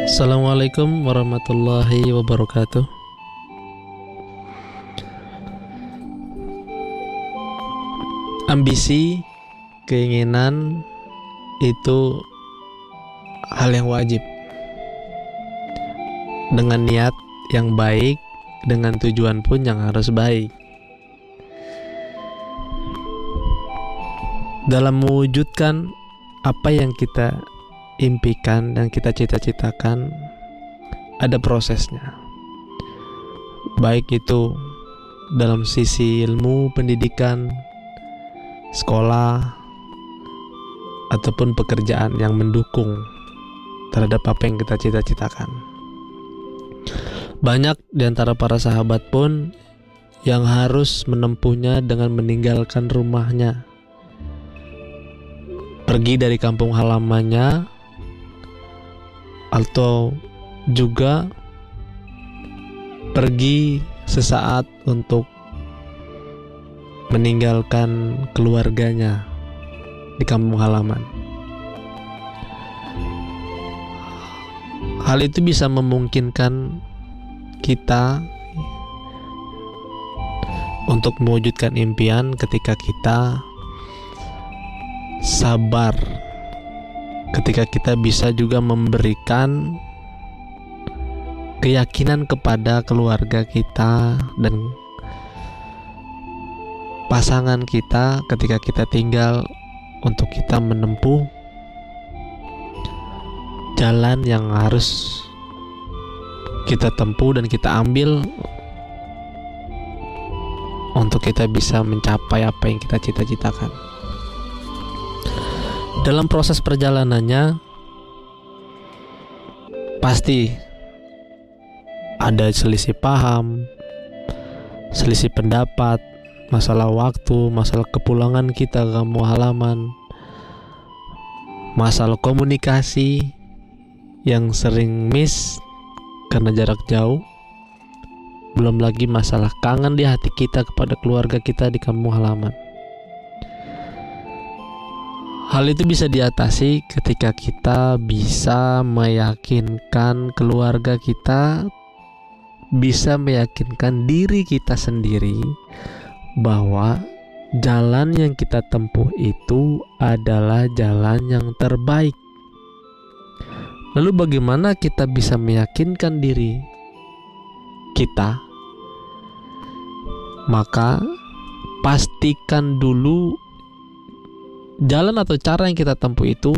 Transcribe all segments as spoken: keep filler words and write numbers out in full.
Assalamualaikum warahmatullahi wabarakatuh. Ambisi, keinginan itu hal yang wajib. Dengan niat yang baik, dengan tujuan pun yang harus baik. Dalam mewujudkan apa yang kita impikan dan kita cita-citakan, ada prosesnya. Baik itu dalam sisi ilmu, pendidikan, sekolah, ataupun pekerjaan yang mendukung terhadap apa yang kita cita-citakan. Banyak di antara para sahabat pun yang harus menempuhnya dengan meninggalkan rumahnya, pergi dari kampung halamannya, atau juga pergi sesaat untuk meninggalkan keluarganya di kampung halaman. Hal itu bisa memungkinkan kita untuk mewujudkan impian ketika kita sabar, ketika kita bisa juga memberikan keyakinan kepada keluarga kita dan pasangan kita ketika kita tinggal untuk kita menempuh jalan yang harus kita tempuh dan kita ambil untuk kita bisa mencapai apa yang kita cita-citakan. Dalam proses perjalanannya pasti ada selisih paham, selisih pendapat, masalah waktu, masalah kepulangan kita ke kampung halaman, masalah komunikasi yang sering miss karena jarak jauh, belum lagi masalah kangen di hati kita kepada keluarga kita di kampung halaman. Hal itu bisa diatasi ketika kita bisa meyakinkan keluarga kita, bisa meyakinkan diri kita sendiri bahwa jalan yang kita tempuh itu adalah jalan yang terbaik. Lalu bagaimana kita bisa meyakinkan diri kita? Maka pastikan dulu jalan atau cara yang kita tempuh itu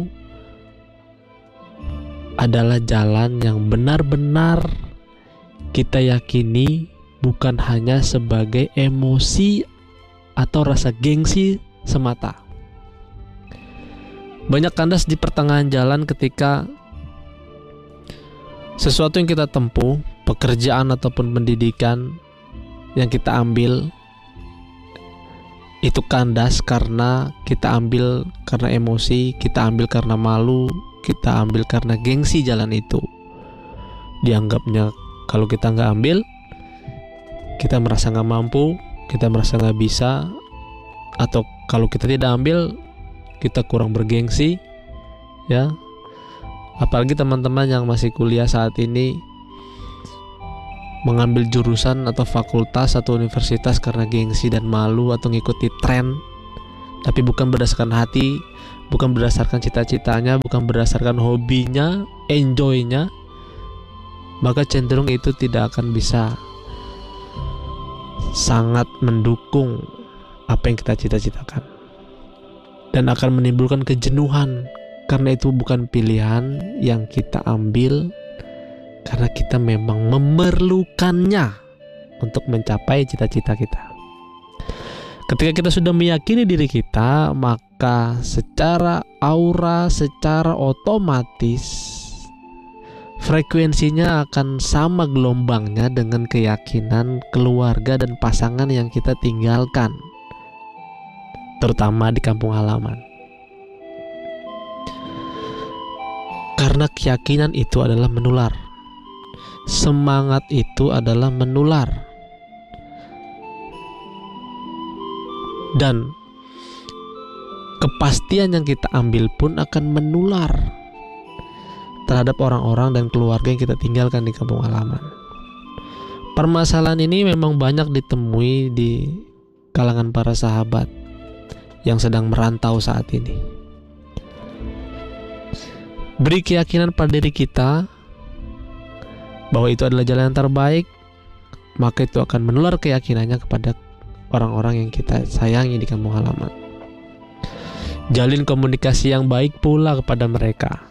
adalah jalan yang benar-benar kita yakini, bukan hanya sebagai emosi atau rasa gengsi semata. Banyak kandas di pertengahan jalan ketika sesuatu yang kita tempuh, pekerjaan ataupun pendidikan yang kita ambil itu kandas karena kita ambil karena emosi, kita ambil karena malu, kita ambil karena gengsi jalan itu. Dianggapnya kalau kita nggak ambil, kita merasa nggak mampu, kita merasa nggak bisa, atau kalau kita tidak ambil, kita kurang bergengsi, ya. Apalagi teman-teman yang masih kuliah saat ini mengambil jurusan atau fakultas atau universitas karena gengsi dan malu atau ngikuti tren, tapi bukan berdasarkan hati, bukan berdasarkan cita-citanya, bukan berdasarkan hobinya, enjoy-nya, maka cenderung itu tidak akan bisa sangat mendukung apa yang kita cita-citakan dan akan menimbulkan kejenuhan, karena itu bukan pilihan yang kita ambil karena kita memang memerlukannya untuk mencapai cita-cita kita. Ketika kita sudah meyakini diri kita, maka secara aura, secara otomatis frekuensinya akan sama gelombangnya dengan keyakinan keluarga dan pasangan yang kita tinggalkan, terutama di kampung halaman. Karena keyakinan itu adalah menular, semangat itu adalah menular, dan kepastian yang kita ambil pun akan menular. terhadap orang-orang dan keluarga yang kita tinggalkan di kampung halaman. Permasalahan ini memang banyak ditemui di kalangan para sahabat yang sedang merantau saat ini. Beri keyakinan pada diri kita bahwa itu adalah jalan yang terbaik, maka itu akan menular keyakinannya kepada orang-orang yang kita sayangi di kampung halaman. Jalin komunikasi yang baik pula kepada mereka.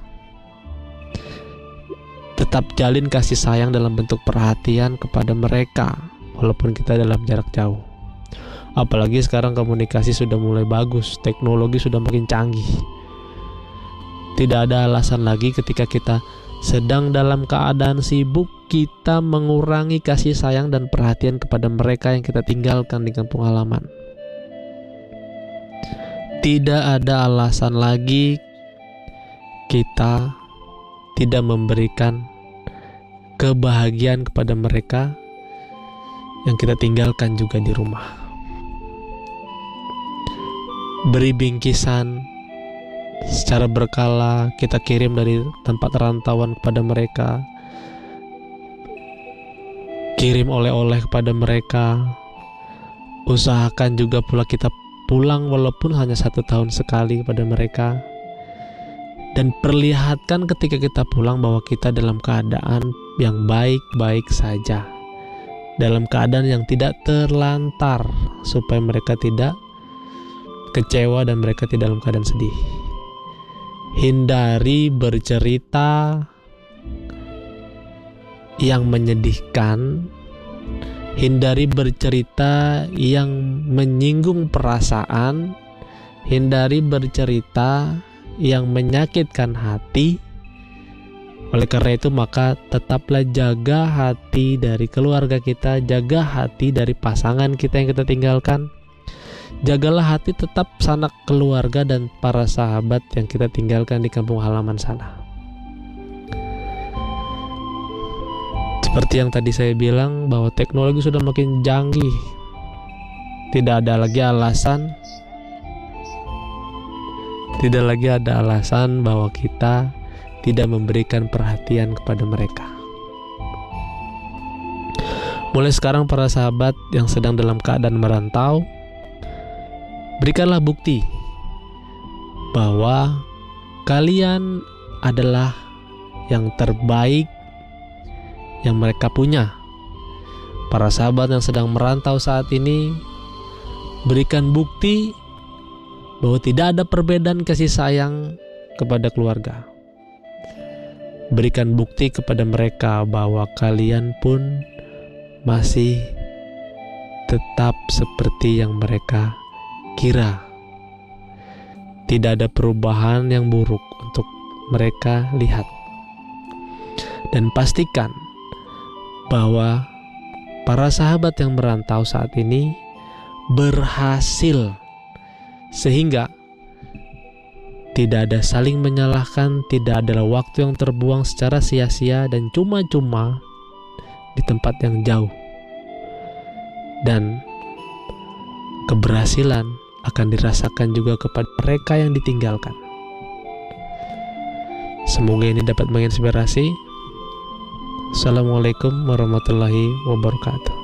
Tetap jalin kasih sayang dalam bentuk perhatian kepada mereka walaupun kita dalam jarak jauh. Apalagi sekarang komunikasi sudah mulai bagus, teknologi sudah makin canggih. Tidak ada alasan lagi ketika kita sedang dalam keadaan sibuk kita mengurangi kasih sayang dan perhatian kepada mereka yang kita tinggalkan di kampung halaman. Tidak ada alasan lagi kita tidak memberikan kebahagiaan kepada mereka yang kita tinggalkan juga di rumah. Beri bingkisan secara berkala, kita kirim dari tempat rantauan kepada mereka, kirim oleh-oleh kepada mereka. Usahakan juga pula kita pulang walaupun hanya satu tahun sekali kepada mereka, dan perlihatkan ketika kita pulang bahwa kita dalam keadaan yang baik-baik saja, dalam keadaan yang tidak terlantar, supaya mereka tidak kecewa dan mereka tidak dalam keadaan sedih. Hindari bercerita yang menyedihkan, hindari bercerita yang menyinggung perasaan, hindari bercerita yang menyakitkan hati. Oleh karena itu, maka tetaplah jaga hati dari keluarga kita, jaga hati dari pasangan kita yang kita tinggalkan. Jagalah hati tetap sanak keluarga dan para sahabat yang kita tinggalkan di kampung halaman sana. Seperti yang tadi saya bilang, bahwa teknologi sudah makin canggih. Tidak ada lagi alasan Tidak lagi ada alasan bahwa kita tidak memberikan perhatian kepada mereka. Mulai sekarang para sahabat yang sedang dalam keadaan merantau, berikanlah bukti bahwa kalian adalah yang terbaik yang mereka punya. Para sahabat yang sedang merantau saat ini, berikan bukti bahwa tidak ada perbedaan kasih sayang kepada keluarga. Berikan bukti kepada mereka bahwa kalian pun masih tetap seperti yang mereka kira. Tidak ada perubahan yang buruk untuk mereka lihat. Dan pastikan bahwa para sahabat yang merantau saat ini berhasil, sehingga tidak ada saling menyalahkan, tidak ada waktu yang terbuang secara sia-sia dan cuma-cuma di tempat yang jauh. Dan keberhasilan akan dirasakan juga kepada mereka yang ditinggalkan. Semoga ini dapat menginspirasi. Assalamualaikum warahmatullahi wabarakatuh.